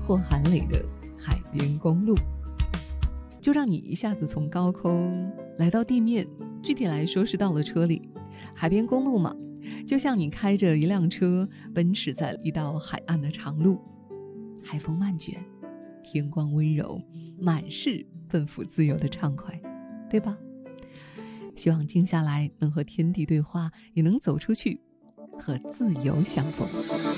或韩磊的海边公路，就让你一下子从高空来到地面，具体来说是到了车里。海边公路嘛，就像你开着一辆车奔驰在一道海岸的长路，海风漫卷，天光温柔，满是奔赴自由的畅快，对吧？希望静下来能和天地对话，也能走出去，和自由相逢。